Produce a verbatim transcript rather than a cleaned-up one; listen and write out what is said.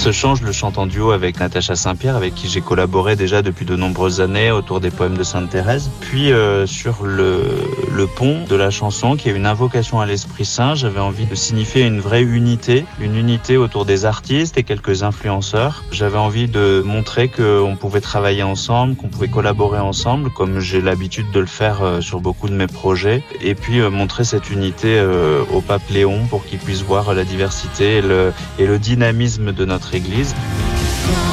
Ce chant, je le chante en duo avec Natacha Saint-Pierre, avec qui j'ai collaboré déjà depuis de nombreuses années autour des poèmes de Sainte Thérèse. Puis euh, sur le, le pont de la chanson, qui est une invocation à l'Esprit Saint, j'avais envie de signifier une vraie unité, une unité autour des artistes et quelques influenceurs. J'avais envie de montrer qu'on pouvait travailler ensemble, qu'on pouvait collaborer ensemble, comme j'ai l'habitude de le faire euh, sur beaucoup de mes projets. Et puis euh, montrer cette unité euh, au pape Léon pour qu'il puisse voir la diversité et le, et le dynamisme de notre Église.